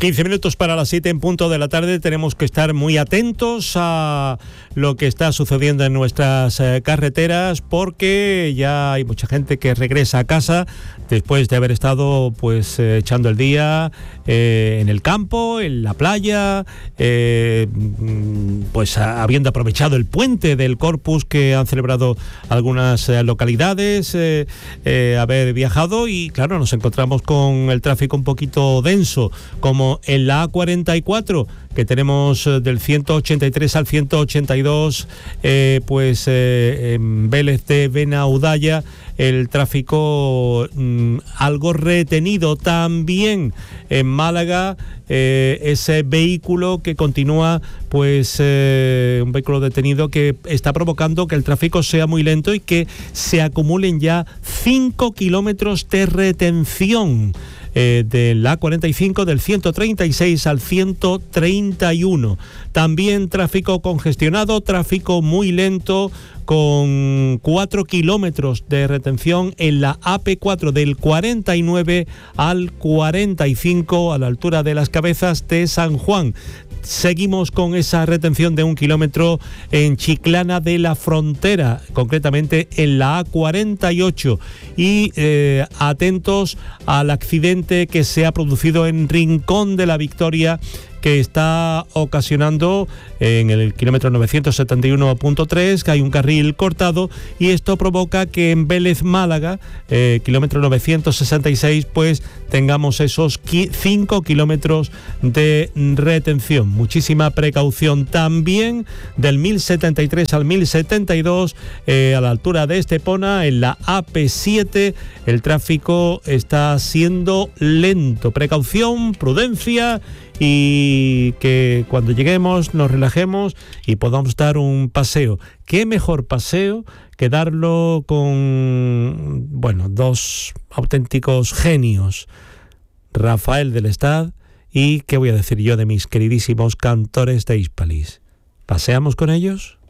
15 minutos para las 7 en punto de la tarde. Tenemos que estar muy atentos a lo que está sucediendo en nuestras carreteras, porque ya hay mucha gente que regresa a casa después de haber estado pues echando el día en el campo, en la playa, pues habiendo aprovechado el puente del Corpus que han celebrado algunas localidades, haber viajado, y claro, nos encontramos con el tráfico un poquito denso, como en la A44, que tenemos del 183 al 182, en Vélez de Benaudalla, el tráfico algo retenido. También en Málaga, ese vehículo que continúa, un vehículo detenido que está provocando que el tráfico sea muy lento y que se acumulen ya 5 kilómetros de retención. De la A45, del 136 al 131. También tráfico congestionado, tráfico muy lento, con 4 kilómetros de retención en la AP4 del 49 al 45, a la altura de las Cabezas de San Juan. Seguimos con esa retención de 1 kilómetro en Chiclana de la Frontera, concretamente en la A48. Y atentos al accidente que se ha producido en Rincón de la Victoria, que está ocasionando en el kilómetro 971.3 que hay un carril cortado, y esto provoca que en Vélez Málaga, kilómetro 966, pues tengamos esos 5 kilómetros de retención. Muchísima precaución también del 1073 al 1072, a la altura de Estepona, en la AP7, el tráfico está siendo lento. Precaución, prudencia, y que cuando lleguemos nos relajemos y podamos dar un paseo. ¿Qué mejor paseo que darlo con, dos auténticos genios? Rafael del Estad y, ¿qué voy a decir yo de mis queridísimos Cantores de Hispalis? ¿Paseamos con ellos?